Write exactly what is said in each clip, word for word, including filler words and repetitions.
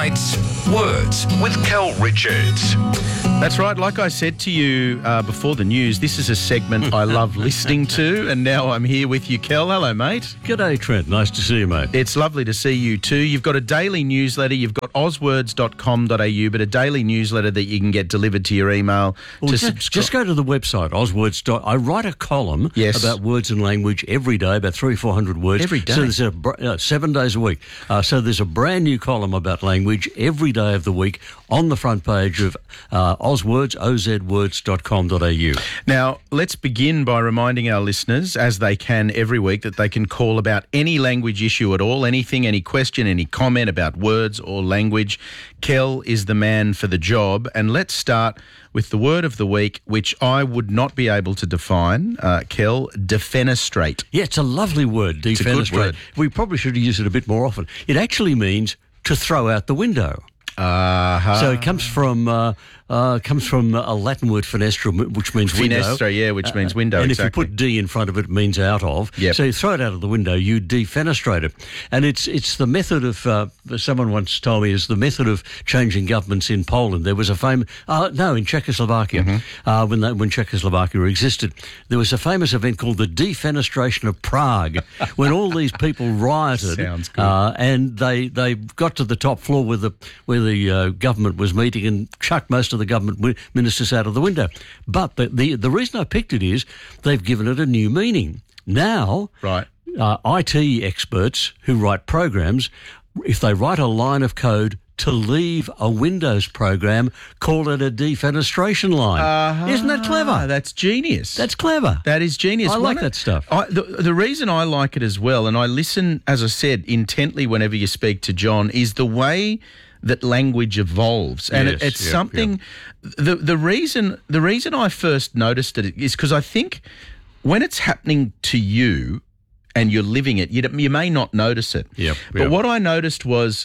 It's Words with Kel Richards. That's right. Like I said to you uh, before the news, this is a segment I love listening to, and now I'm here with you, Kel. Hello, mate. G'day, Trent. Nice to see you, mate. It's lovely to see you too. You've got a daily newsletter. You've got oz words dot com dot a u, but a daily newsletter that you can get delivered to your email. Well, to just, subscri- just go to the website, Oswords. I write a column Yes. about words and language every day, about three, four hundred words. Every day? So there's a br- uh, seven days a week. Uh, so there's a brand new column about language every day of the week on the front page of uh, Oswords, oz words dot com dot a u. Now, let's begin by reminding our listeners, as they can every week, that they can call about any language issue at all, anything, any question, any comment about words or language. Kel is the man for the job. And let's start with the word of the week, which I would not be able to define, uh, Kel, defenestrate. Yeah, it's a lovely word, a good defenestrate. word. We probably should use it a bit more often. It actually means to throw out the window. Uh-huh. So it comes from uh, uh, comes from a Latin word fenestra, which means window. Finestra, yeah, which means window, And exactly. if you put D in front of it, it means out of. Yep. So you throw it out of the window, you defenestrate it. And it's it's the method of, uh, someone once told me, is the method of changing governments in Poland. There was a famous, uh, no, in Czechoslovakia, Mm-hmm. uh, when, they, when Czechoslovakia existed, there was a famous event called the defenestration of Prague, when all these people rioted. Sounds good. Uh, and they, they got to the top floor where the, where the uh, government was meeting and chucked most of the government wi- ministers out of the window. But the, the, the reason I picked it is they've given it a new meaning. Now, Right. uh, I T experts who write programs, if they write a line of code to leave a Windows program, call it a defenestration line. Uh-huh. Isn't that clever? That's genius. That's clever. That is genius. I like One- that stuff. I, the, the reason I like it as well, and I listen, as I said, intently whenever you speak to John, is the way that language evolves, and it, Yes, it's yep, something. The the reason the reason I first noticed it is because I think when it's happening to you and you're living it, you, you may not notice it. Yep, But yep. what I noticed was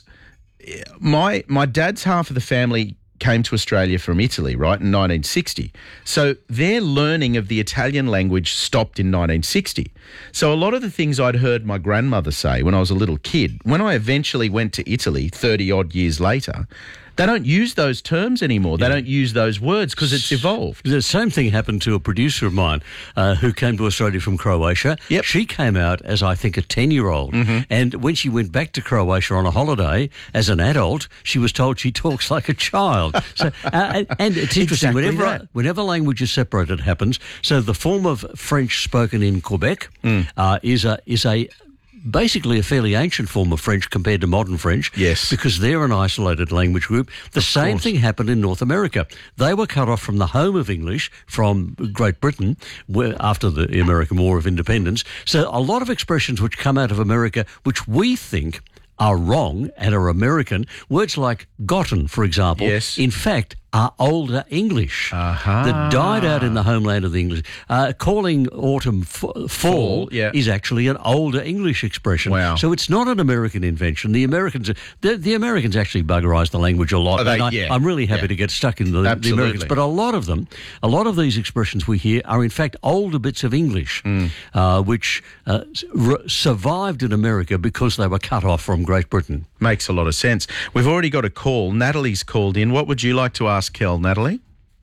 my my dad's half of the family came to Australia from Italy, right, in nineteen sixty. So their learning of the Italian language stopped in nineteen sixty. So a lot of the things I'd heard my grandmother say when I was a little kid, when I eventually went to Italy thirty-odd years later, they don't use those terms anymore. They don't use those words because it's evolved. The same thing happened to a producer of mine uh, who came to Australia from Croatia. Yep. She came out as, I think, a ten-year-old. And when she went back to Croatia on a holiday as an adult, she was told she talks like a child. So, uh, and, and it's interesting, Exactly whenever, that. whenever language is separated, it happens. So the form of French spoken in Quebec uh, is a is a... basically a fairly ancient form of French compared to modern French. Yes. Because they're an isolated language group. The same thing happened in North America. They were cut off from the home of English, from Great Britain, where, after the American War of Independence. So a lot of expressions which come out of America, which we think are wrong and are American, words like gotten, for example, Yes. in fact, are older English Aha. that died out in the homeland of the English. Uh, calling autumn f- fall, Fall, yeah. is actually an older English expression. Wow. So it's not an American invention. The Americans, the, the Americans actually buggerise the language a lot. Oh, they- and I, yeah. I'm really happy Yeah. to get stuck in the, the Absolutely. Americans. But a lot of them, a lot of these expressions we hear are in fact older bits of English, Mm. uh, which uh, s- r- survived in America because they were cut off from Great Britain. Makes a lot of sense. We've already got a call. Natalie's called in. What would you like to ask Kel, Natalie?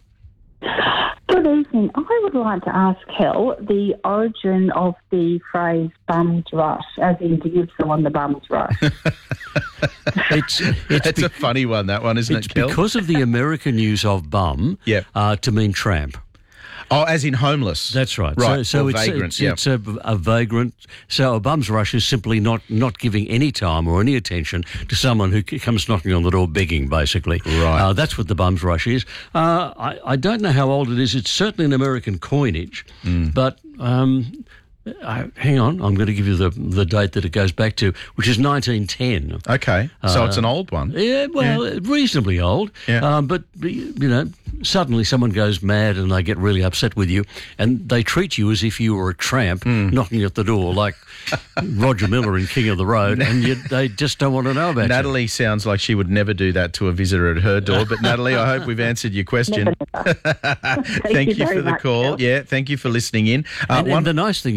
Good evening. I would like to ask Kel the origin of the phrase bum's rush, as in to give someone the bum's rush. It's, it's It's be- a funny one, that one, isn't it's it, Kel? because of the American use of bum Yep. uh, to mean tramp. Oh, as in homeless. That's right. Right, So, so or it's, vagrant, it's, yeah. it's a, a vagrant. So a bum's rush is simply not, not giving any time or any attention to someone who c- comes knocking on the door begging, basically. Right. Uh, that's what the bum's rush is. Uh, I, I don't know how old it is. It's certainly an American coinage, Mm. but... Um, uh, hang on, I'm going to give you the the date that it goes back to, which is nineteen ten. Okay, so it's an old one. Yeah, well, reasonably old. Yeah. Um, but, you know, suddenly someone goes mad and they get really upset with you and they treat you as if you were a tramp knocking at the door like Roger Miller in King of the Road, and you, they just don't want to know about Natalie sounds like she would never do that to a visitor at her door. But Natalie, I hope we've answered your question. Never, never. Thank, you you very for the much, call. Phil. Yeah, thank you for listening in. Uh, And, one, and the nice thing is,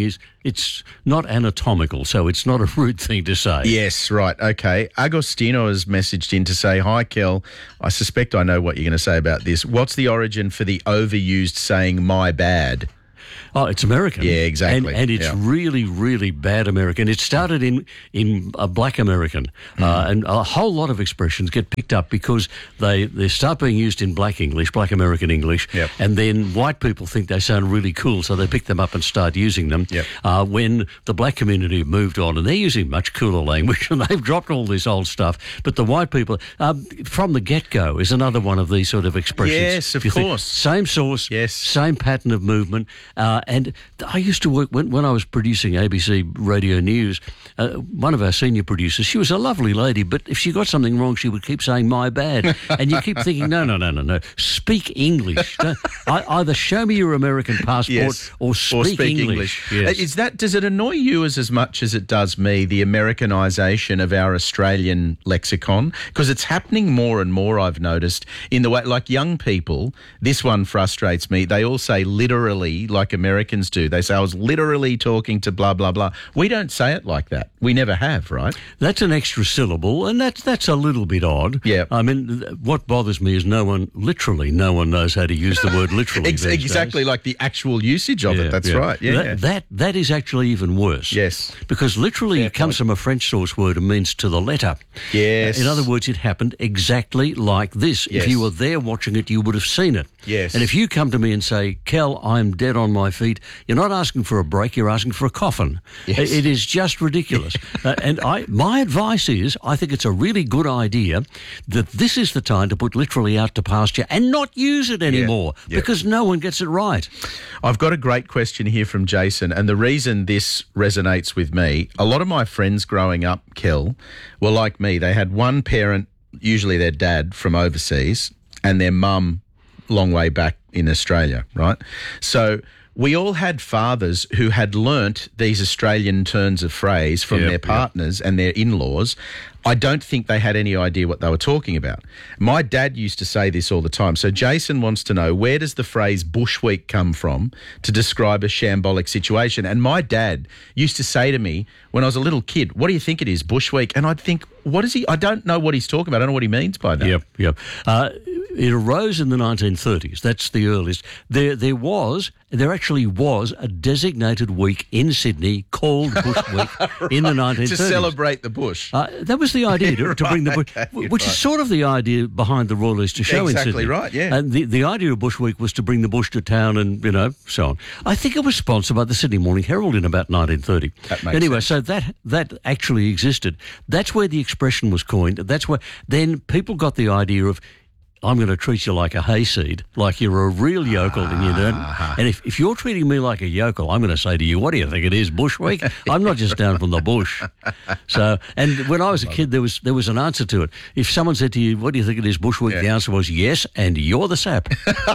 it's not anatomical, so it's not a rude thing to say. Yes, right. Okay. Agostino has messaged in to say, hi, Kel. I suspect I know what you're going to say about this. What's the origin for the overused saying, my bad? Oh, it's American. Yeah, exactly. And, and it's yeah. really, really bad American. It started in in uh, black American, mm. uh, and a whole lot of expressions get picked up because they, they start being used in black English, black American English, yep. and then white people think they sound really cool, so they pick them up and start using them. Yep. Uh, when the black community have moved on, and they're using much cooler language, and they've dropped all this old stuff, but the white people, um, from the get-go, is another one of these sort of expressions. Yes, of You think, course. same source, Yes. same pattern of movement. Uh, and I used to work, when, when I was producing A B C Radio News, uh, one of our senior producers, she was a lovely lady, but if she got something wrong, she would keep saying, my bad. And you keep thinking, no, no, no, no, no, speak English. Don't, I, either show me your American passport Yes. or speak, or speak English. English. Yes. Is that, does it annoy you as, as much as it does me, the Americanisation of our Australian lexicon? Because it's happening more and more, I've noticed, in the way, like young people, this one frustrates me. They all say literally like Americans do. They say, I was literally talking to blah, blah, blah. We don't say it like that. We never have, right? That's an extra syllable, and that's that's a little bit odd. Yeah. I mean, th- what bothers me is no one, literally, no one knows how to use the word literally. Ex- these exactly days. like the actual usage of Yeah, it. That's yeah. right. Yeah. That, that that is actually even worse. Yes. Because literally Fair it comes point. from a French source word and means to the letter. Yes. In other words, it happened exactly like this. Yes. If you were there watching it, you would have seen it. Yes. And if you come to me and say, Kel, I'm dead on my feet, you're not asking for a break, you're asking for a coffin. Yes. It, it is just ridiculous. uh, and I, my advice is, I think it's a really good idea that this is the time to put literally out to pasture and not use it anymore Yeah. because no one gets it right. I've got a great question here from Jason, and the reason this resonates with me, a lot of my friends growing up, Kel, were like me. They had one parent, usually their dad, from overseas, and their mum long way back in Australia, right? So we all had fathers who had learnt these Australian turns of phrase from Yep, their yep. partners and their in-laws. I don't think they had any idea what they were talking about. My dad used to say this all the time. So Jason wants to know, where does the phrase bush week come from to describe a shambolic situation? And my dad used to say to me when I was a little kid, what do you think it is, bush week? And I'd think, what is he? I don't know what he's talking about. I don't know what he means by that. Yep, yep. Uh, it arose in the nineteen thirties. That's the earliest. There, there was, there actually was a designated week in Sydney called Bush Week in the nineteen thirties. To celebrate the bush. Uh, that was the idea, to, to bring the bush, Right, okay, which right. is sort of the idea behind the Royal Easter Show in Exactly Sydney. right, yeah. And the, the idea of Bush Week was to bring the bush to town and, you know, so on. I think it was sponsored by the Sydney Morning Herald in about nineteen thirty. That makes anyway, sense. so that that actually existed. That's where the expression was coined. That's where then people got the idea of, I'm going to treat you like a hayseed, like you're a real yokel and you don't. And if, if you're treating me like a yokel, I'm going to say to you, what do you think it is, Bush Week? I'm not just down from the bush. So, and when I was a kid, there was there was an answer to it. If someone said to you, what do you think it is, Bush Week? Yeah. The answer was yes, and you're the sap.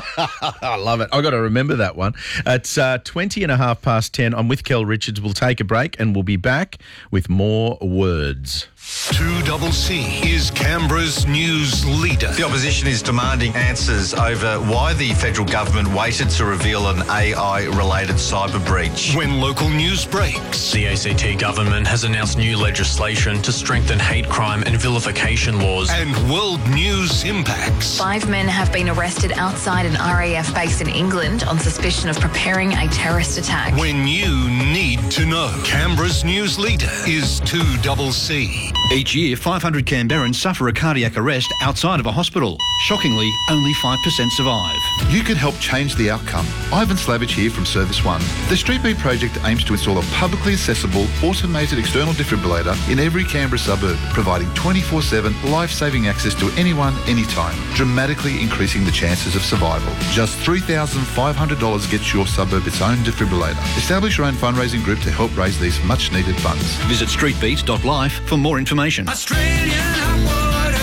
I love it. I've got to remember that one. It's uh, twenty and a half past ten. I'm with Kel Richards. We'll take a break and we'll be back with more words. two double C is Canberra's news leader. The opposition is demanding answers over why the federal government waited to reveal an A I-related cyber breach. When local news breaks, The A C T government has announced new legislation to strengthen hate crime and vilification laws. and world news impacts. Five men have been arrested outside an R A F base in England on suspicion of preparing a terrorist attack. When you need to know, Canberra's news leader is two double C. Each year, five hundred Canberrans suffer a cardiac arrest outside of a hospital. Shockingly, only five percent survive. You can help change the outcome. Ivan Slavich here from Service One. The Street Beat project aims to install a publicly accessible, automated external defibrillator in every Canberra suburb, providing twenty-four seven life-saving access to anyone, anytime, dramatically increasing the chances of survival. Just three thousand five hundred dollars gets your suburb its own defibrillator. Establish your own fundraising group to help raise these much-needed funds. Visit streetbeat dot life for more information. Australian hot water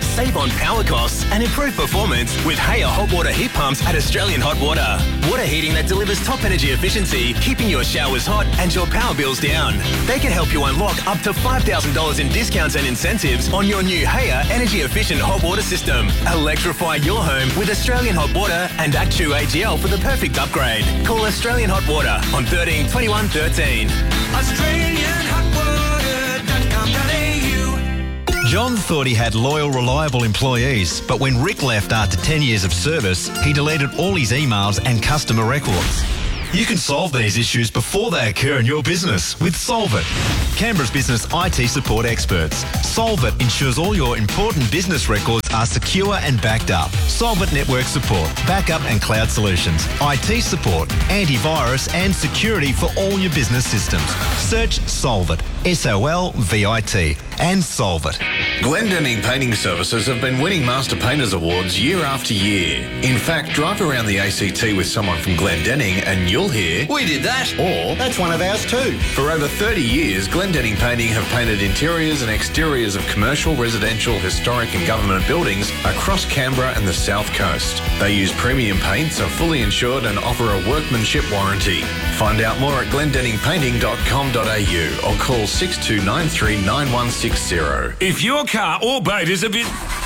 Save on power costs and improve performance with Haier hot water heat pumps at Australian Hot Water. Water heating that delivers top energy efficiency, keeping your showers hot and your power bills down. They can help you unlock up to five thousand dollars in discounts and incentives on your new Haier energy efficient hot water system. Electrify your home with Australian Hot Water and Actu A G L for the perfect upgrade. Call Australian Hot Water on thirteen twenty-one thirteen. Australian Hot Water dot com dot a u. John thought he had loyal, reliable employees, but when Rick left after ten years of service, he deleted all his emails and customer records. You can solve these issues before they occur in your business with Solvit, Canberra's business I T support experts. Solvit ensures all your important business records are secure and backed up. Solvit network support, backup and cloud solutions, I T support, antivirus and security for all your business systems. Search Solvit, S O L V I T, and Solvit. Glendinning Painting Services have been winning Master Painters Awards year after year. In fact, drive around the A C T with someone from Glendinning and you'll hear, "We did that," or "That's one of ours too." For over thirty years, Glendinning Painting have painted interiors and exteriors of commercial, residential, historic and government buildings across Canberra and the South Coast. They use premium paints, are fully insured and offer a workmanship warranty. Find out more at glendinning painting dot com dot a u or call six two nine three nine one six zero. If your car or boat is a bit...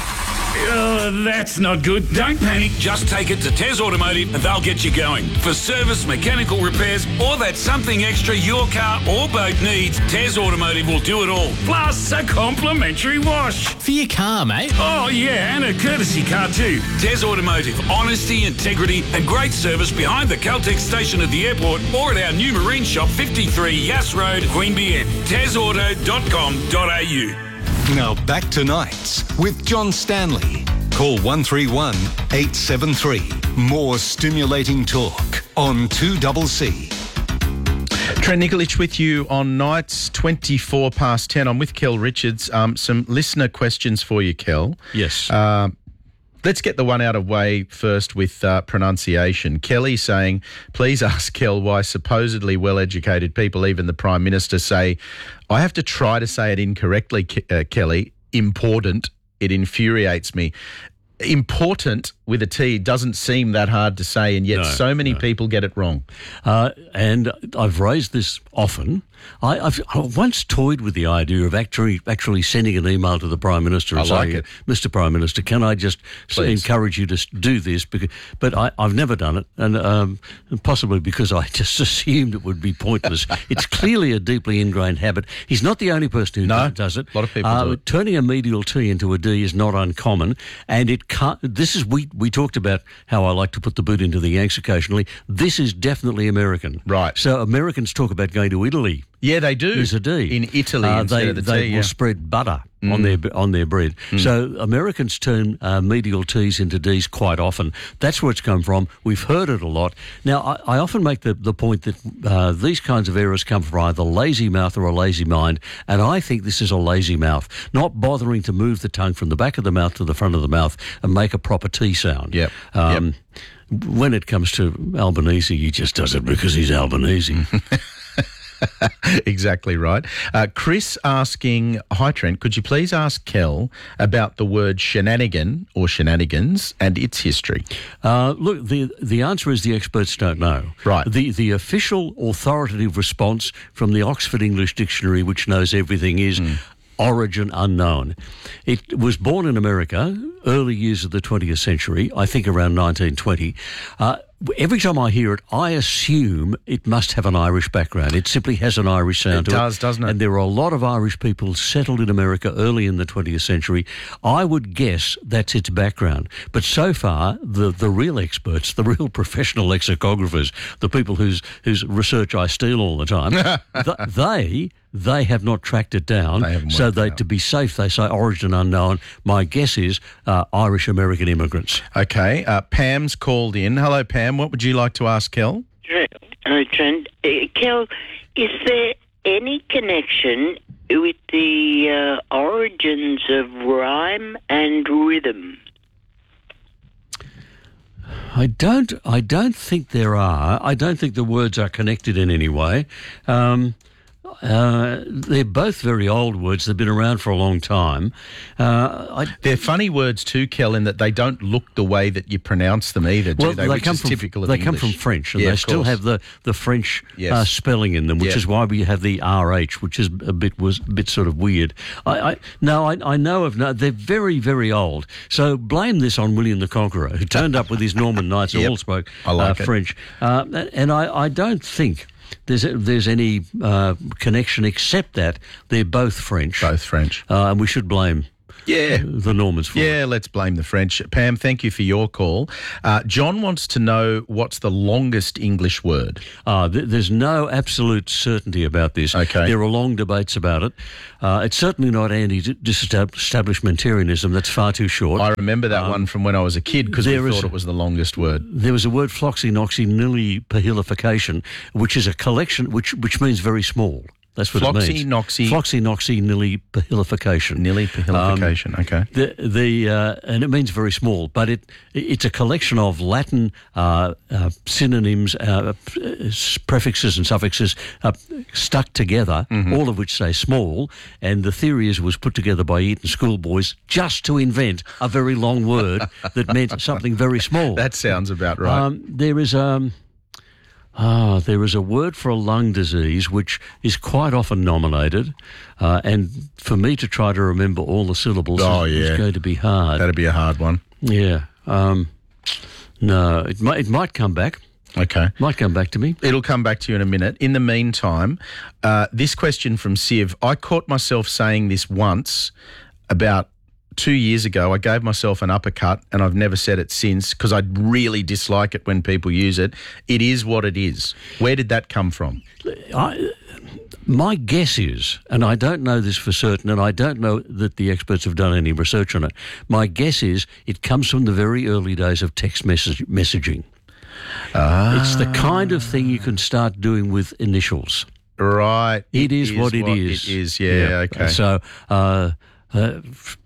Oh, that's not good. Don't panic. Just take it to Tez Automotive and they'll get you going. For service, mechanical repairs, or that something extra your car or boat needs, Tez Automotive will do it all. Plus a complimentary wash. For your car, mate. Oh, yeah, and a courtesy car too. Tez Automotive. Honesty, integrity and great service behind the Caltex station at the airport or at our new marine shop, fifty-three Yass Road, Queanbeyan. tez auto dot com dot a u. Now back to Nights with John Stanley. Call one three one eight seven three. More stimulating talk on two C C. Trent Nikolic with you on Nights, twenty-four past ten. I'm with Kel Richards. Um, some listener questions for you, Kel. Yes. Uh, let's get the one out of way first with uh, pronunciation. Kelly saying, please ask Kel why supposedly well-educated people, even the Prime Minister, say, I have to try to say it incorrectly, Ke- uh, Kelly, important. It infuriates me. Important with a T doesn't seem that hard to say, and yet No, so many no. people get it wrong. Uh, and I've raised this often. I, I've I once toyed with the idea of actually actually sending an email to the Prime Minister and I like saying, it. Mister Prime Minister, can I just s- Please. encourage you to s- do this? Because, but I, I've never done it, and um, possibly because I just assumed it would be pointless. It's clearly a deeply ingrained habit. He's not the only person who No, do- does it. a lot of people Uh, do it. Turning a medial T into a D is not uncommon, and it can't. This is we we talked about how I like to put the boot into the Yanks occasionally. This is definitely American, Right. So Americans talk about going to Italy. Yeah, they do. There's a D. In Italy Uh, instead they, of the they T, will yeah. spread butter on their on their bread. So Americans turn uh, medial T's into D's quite often. That's where it's come from. We've heard it a lot. Now, I, I often make the, the point that uh, these kinds of errors come from either lazy mouth or a lazy mind, and I think this is a lazy mouth, not bothering to move the tongue from the back of the mouth to the front of the mouth and make a proper T sound. Yep. Um, Yep. When it comes to Albanese, he just does it because he's Albanese. Exactly right. Uh, Chris asking, hi Trent, could you please ask Kel about the word shenanigan or shenanigans and its history? Uh, look, the the answer is the experts don't know. Right. The the official authoritative response from the Oxford English Dictionary, which knows everything, is origin unknown. It was born in America, early years of the twentieth century, I think around nineteen twenty. Uh, every time I hear it, I assume it must have an Irish background. It simply has an Irish sound It to does, it. doesn't it? And there are a lot of Irish people settled in America early in the twentieth century. I would guess that's its background. But so far, the, the real experts, the real professional lexicographers, the people whose whose research I steal all the time, th- they they have not tracked it down. They haven't so worked it they, out. to be safe, they say origin unknown. My guess is uh, Irish-American immigrants. Okay, uh, Pam's called in. Hello, Pam. What would you like to ask Kel? Uh, Trent, uh, Kel, is there any connection with the uh, origins of rhyme and rhythm? I don't. I don't think there are. I don't think the words are connected in any way. Um, Uh, they're both very old words. They've been around for a long time. Uh, I, they're funny words too, Kel, in that they don't look the way that you pronounce them either, do well, they? they Which come is from, typical of They English. come from French, and yeah, they still course. have the, the French yes. uh, spelling in them, which yeah. is why we have the R H, which is a bit was a bit sort of weird. I, I No, I, I know of no. They're very, very old. So blame this on William the Conqueror, who turned up with his Norman knights who Yep. all spoke I like uh, it. French. Uh, and I, I don't think there's there's any uh, connection except that they're both French. Both French. Uh, and we should blame Yeah. the Normans for it. Yeah, let's blame the French. Pam, thank you for your call. Uh, John wants to know what's the longest English word. Uh, th- there's no absolute certainty about this. Okay. There are long debates about it. Uh, it's certainly not anti-disestablishmentarianism. That's far too short. I remember that um, one from when I was a kid because we there is- thought it was the longest word. There was a word, floxy-noxy-nilly-pahilification, which is a collection, which which means very small. That's what Floxy, it means. noxy- Floxy, noxy, nilly, pahilification. Nilly pahilification, Um, okay. The the uh, and it means very small, but it it's a collection of Latin uh, uh, synonyms, uh, prefixes and suffixes uh, stuck together, Mm-hmm. all of which say small. And the theory is it was put together by Eton schoolboys just to invent a very long word that meant something very small. That sounds about right. Um, there is um. Ah, there is a word for a lung disease which is quite often nominated, uh, and for me to try to remember all the syllables Oh, is, yeah. is going to be hard. That'd be a hard one. Yeah. Um, no, it might, it might come back. Okay. Might come back to me. It'll come back to you in a minute. In the meantime, uh, this question from Siv, I caught myself saying this once about two years ago. I gave myself an uppercut and I've never said it since because I really dislike it when people use it. It is what it is. Where did that come from? I, my guess is, and I don't know this for certain, and I don't know that the experts have done any research on it, my guess is it comes from the very early days of text message, messaging. Ah. It's the kind of thing you can start doing with initials. Right. It, it is, is what it what is. It is, yeah, yeah. Okay. So, uh, uh,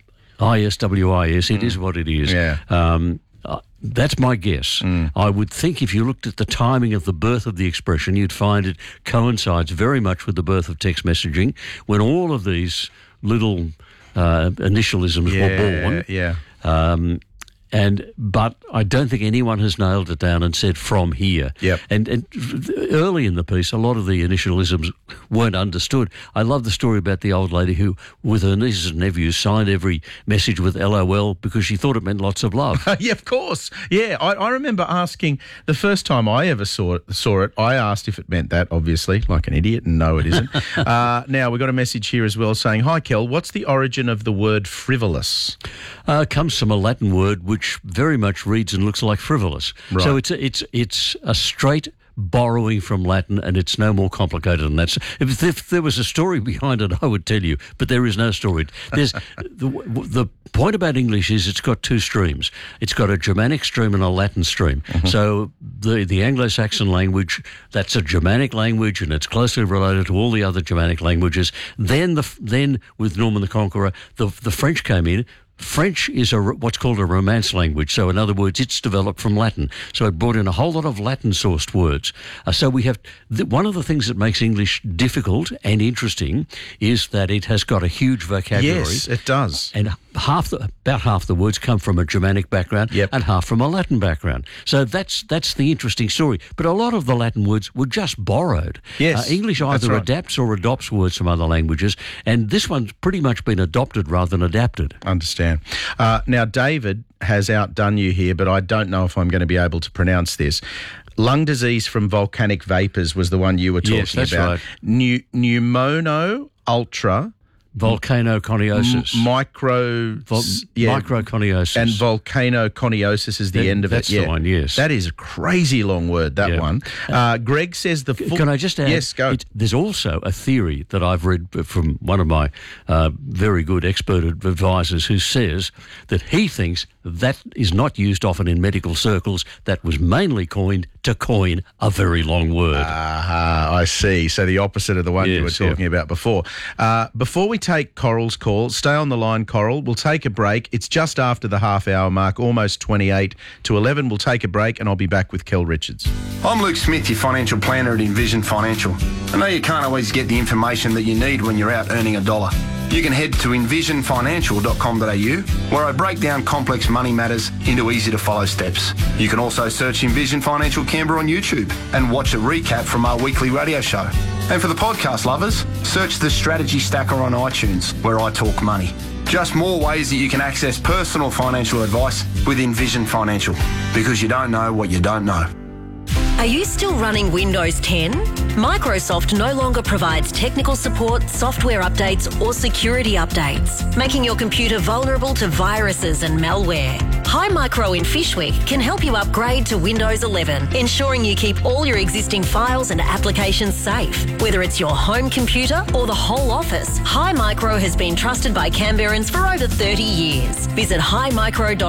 I S W I S, it mm. is what it is. Yeah. Um, uh, that's my guess. Mm. I would think if you looked at the timing of the birth of the expression, you'd find it coincides very much with the birth of text messaging, when all of these little uh, initialisms yeah, were born. Yeah. Um, And but I don't think anyone has nailed it down and said from here. Yep. And, and early in the piece, a lot of the initialisms weren't understood. I love the story about the old lady who, with her nieces and nephews, signed every message with L O L because she thought it meant lots of love. Yeah, of course. Yeah, I, I remember asking the first time I ever saw it, saw it. I asked if it meant that, obviously, like an idiot, and no, it isn't. uh, now we've got a message here as well saying, "Hi, Kel. What's the origin of the word frivolous?" Uh, it comes from a Latin word which very much reads and looks like frivolous. Right. So it's a, it's it's a straight borrowing from Latin, and it's no more complicated than that. If, if there was a story behind it, I would tell you, but there is no story. There's the, the point about English is it's got two streams. It's got a Germanic stream and a Latin stream. Mm-hmm. So the the Anglo-Saxon language, that's a Germanic language, and it's closely related to all the other Germanic languages. Then the then with Norman the Conqueror, the the French came in. French is a, what's called a Romance language. So, in other words, it's developed from Latin. So it brought in a whole lot of Latin-sourced words. Uh, so we have th- one of the things that makes English difficult and interesting is that it has got a huge vocabulary. Yes, it does. And half the, about half the words come from a Germanic background, yep. and half from a Latin background. So that's that's the interesting story. But a lot of the Latin words were just borrowed. Yes, uh, English either right. adapts or adopts words from other languages, and this one's pretty much been adopted rather than adapted. Understand. Uh, now, David has outdone you here, but I don't know if I'm going to be able to pronounce this. Lung disease from volcanic vapours was the one you were talking yes, that's about. Right. Pneu- pneumono ultra. Volcanoconiosis. M- micro... Vol- yeah, microconiosis. And volcanoconiosis is the that, end of that's it. That's the yeah. one, yes. That is a crazy long word, that yeah. one. Uh, Greg says the full... Can I just add? Yes, go. It, there's also a theory that I've read from one of my uh, very good expert advisors who says that he thinks that is not used often in medical circles. That was mainly coined to coin a very long word. Ah, I see. So the opposite of the one you were Yes, talking yeah. about before. Uh, before we take Coral's call, stay on the line, Coral. We'll take a break. It's just after the half-hour mark, almost twenty-eight to eleven. We'll take a break and I'll be back with Kel Richards. I'm Luke Smith, your financial planner at Envision Financial. I know you can't always get the information that you need when you're out earning a dollar. You can head to envision financial dot com dot a u, where I break down complex money matters into easy-to-follow steps. You can also search Envision Financial Canberra on YouTube and watch a recap from our weekly radio show. And for the podcast lovers, search the Strategy Stacker on iTunes, where I talk money. Just more ways that you can access personal financial advice with Envision Financial, because you don't know what you don't know. Are you still running Windows ten? Microsoft no longer provides technical support, software updates or security updates, making your computer vulnerable to viruses and malware. Hi Micro in Fishwick can help you upgrade to Windows eleven, ensuring you keep all your existing files and applications safe. Whether it's your home computer or the whole office, Hi Micro has been trusted by Canberrans for over thirty years. Visit hi micro dot com